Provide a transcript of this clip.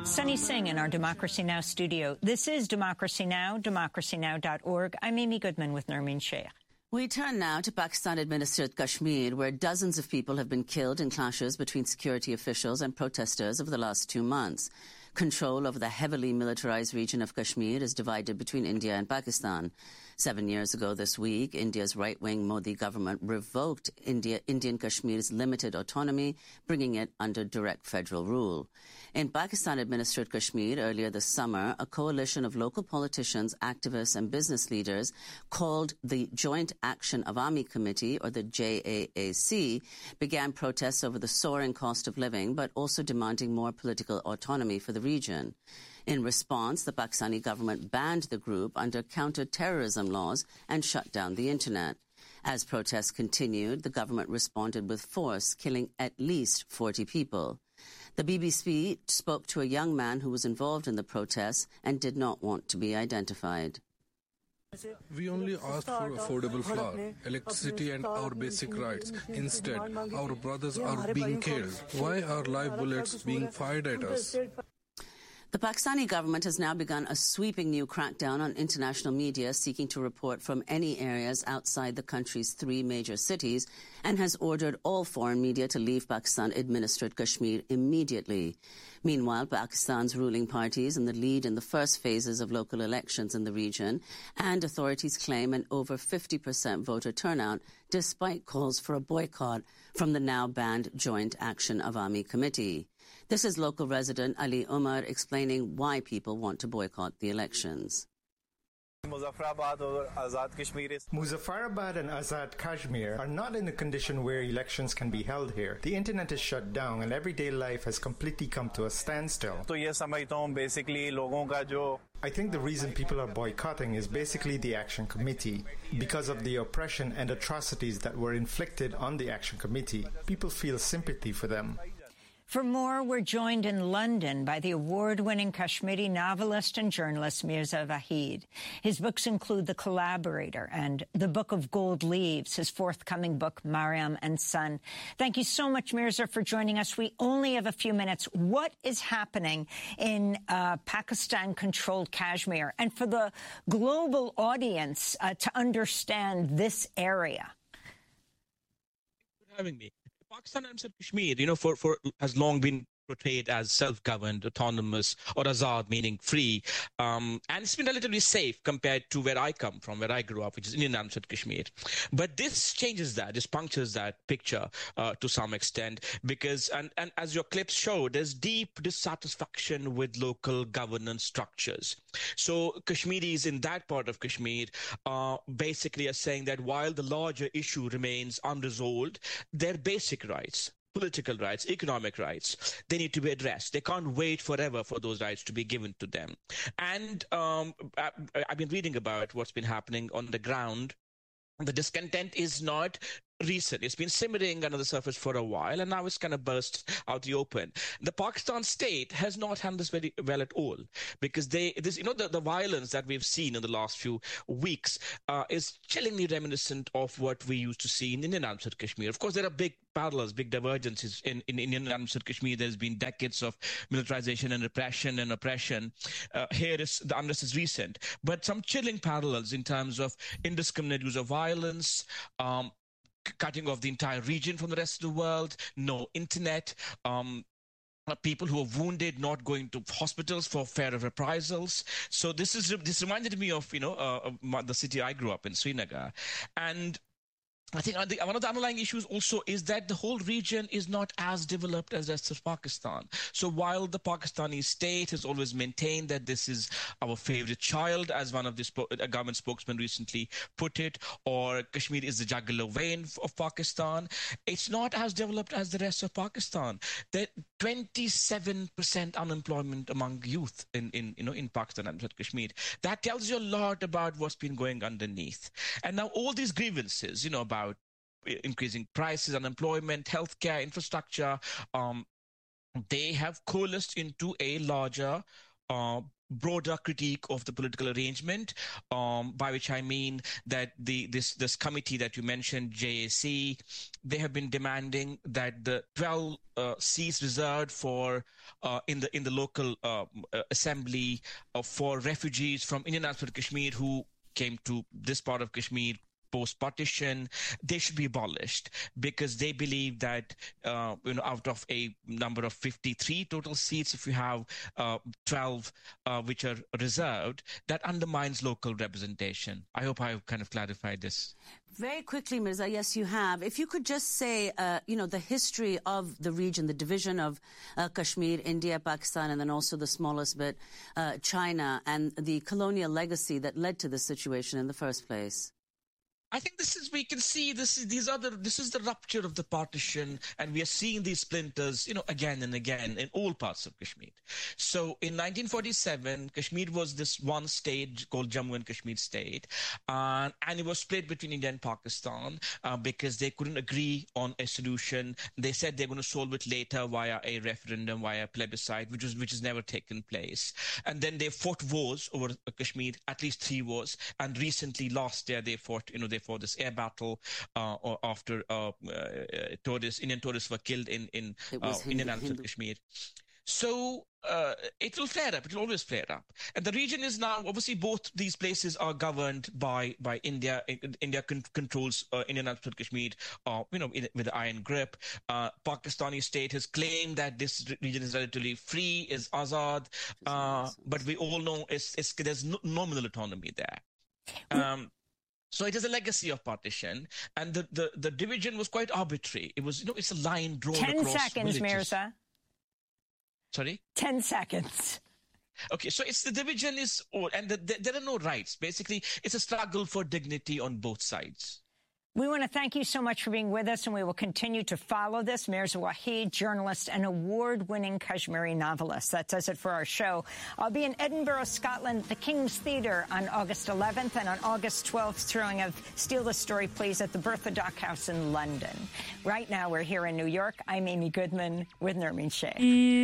Sunny Singh in our Democracy Now! Studio. This is Democracy Now!, democracynow.org. I'm Amy Goodman with Nermeen Sheikh. We turn now to Pakistan-administered Kashmir, where dozens of people have been killed in clashes between security officials and protesters over the last 2 months. Control over the heavily militarized region of Kashmir is divided between India and Pakistan. 7 years ago this week, India's right-wing Modi government revoked Indian Kashmir's limited autonomy, bringing it under direct federal rule. In Pakistan-administered Kashmir earlier this summer, a coalition of local politicians, activists and business leaders called the Joint Action Awami Committee, or the JAAC, began protests over the soaring cost of living, but also demanding more political autonomy for the region. In response, the Pakistani government banned the group under counter-terrorism laws and shut down the internet. As protests continued, the government responded with force, killing at least 40 people. The BBC spoke to a young man who was involved in the protests and did not want to be identified. We only asked for affordable flour, electricity and our basic rights. Instead, our brothers are being killed. Why are live bullets being fired at us? The Pakistani government has now begun a sweeping new crackdown on international media seeking to report from any areas outside the country's 3 major cities and has ordered all foreign media to leave Pakistan-administered Kashmir immediately. Meanwhile, Pakistan's ruling party is in the lead in the first phases of local elections in the region, and authorities claim an over 50% voter turnout despite calls for a boycott from the now banned Joint Action Awami Committee. This is local resident Ali Umar explaining why people want to boycott the elections. Muzaffarabad and Azad Kashmir are not in a condition where elections can be held here. The internet is shut down and everyday life has completely come to a standstill. I think the reason people are boycotting is basically the Action Committee. Because of the oppression and atrocities that were inflicted on the Action Committee, people feel sympathy for them. For more, we're joined in London by the award-winning Kashmiri novelist and journalist Mirza Waheed. His books include The Collaborator and The Book of Gold Leaves, his forthcoming book, Mariam and Son. Thank you so much, Mirza, for joining us. We only have a few minutes. What is happening in Pakistan-controlled Kashmir? And for the global audience to understand this area. Thanks for having me. Pakistan and Kashmir, has long been portrayed as self-governed, autonomous, or azad, meaning free. And it's been relatively safe compared to where I come from, where I grew up, which is Indian Administered Kashmir. But this changes that, this punctures that picture to some extent, because, and as your clips show, there's deep dissatisfaction with local governance structures. So Kashmiris in that part of Kashmir basically are saying that while the larger issue remains unresolved, their basic rights, political rights, economic rights, they need to be addressed. They can't wait forever for those rights to be given to them. And I've been reading about what's been happening on the ground. The discontent is not recent. It's been simmering under the surface for a while, and now it's kind of burst out the open. The Pakistan state has not handled this very well at all, because the violence that we've seen in the last few weeks is chillingly reminiscent of what we used to see in Indian Administered Kashmir. Of course, there are big parallels, big divergences in Indian Administered Kashmir. There's been decades of militarization and repression and oppression. Here is the unrest is recent, but some chilling parallels in terms of indiscriminate use of violence, cutting off the entire region from the rest of the world, no internet, people who are wounded not going to hospitals for fear of reprisals. So this reminded me of the city I grew up in, Srinagar. And I think one of the underlying issues also is that the whole region is not as developed as the rest of Pakistan. So while the Pakistani state has always maintained that this is our favorite child, as one of the government spokesmen recently put it, or Kashmir is the jugular vein of Pakistan, it's not as developed as the rest of Pakistan. There 27% unemployment among youth in Pakistan and Kashmir. That tells you a lot about what's been going underneath. And now all these grievances, about increasing prices, unemployment, healthcare, infrastructure, they have coalesced into a larger broader critique of the political arrangement, by which I mean that this committee that you mentioned, JAC, they have been demanding that the 12 seats reserved for in the local assembly for refugees from Indian Unceded Kashmir who came to this part of Kashmir post-partition, they should be abolished, because they believe that out of a number of 53 total seats, if you have 12 which are reserved, that undermines local representation. I hope I've kind of clarified this. Very quickly, Mirza, yes, you have. If you could just say, the history of the region, the division of Kashmir, India, Pakistan, and then also the smallest bit, China, and the colonial legacy that led to this situation in the first place. I think we can see this is the rupture of the partition, and we are seeing these splinters, again and again in all parts of Kashmir. So in 1947, Kashmir was this one state called Jammu and Kashmir state, and it was split between India and Pakistan because they couldn't agree on a solution. They said they're going to solve it later via a referendum, via a plebiscite, which has never taken place. And then they fought wars over Kashmir, at least 3 wars, and recently last year they fought, for this air battle after Indian tourists were killed in Indian Unceded Kashmir. So it will flare up. It will always flare up. And the region is now, obviously, both these places are governed by India. India controls Indian Unceded Kashmir, with the iron grip. Pakistani state has claimed that this region is relatively free, is Azad, but we all know there's nominal autonomy there. So it is a legacy of partition, and the division was quite arbitrary. It was, it's a line drawn across 10 seconds, villages. Mirza. Sorry? 10 seconds. Okay, so the division is, and there are no rights. Basically, it's a struggle for dignity on both sides. We want to thank you so much for being with us, and we will continue to follow this. Mirza Waheed, journalist and award-winning Kashmiri novelist. That does it for our show. I'll be in Edinburgh, Scotland, at the King's Theatre on August 11th, and on August 12th, showing of Steal the Story, Please, at the Bertha Dock House in London. Right now, we're here in New York. I'm Amy Goodman with Nermeen Sheikh.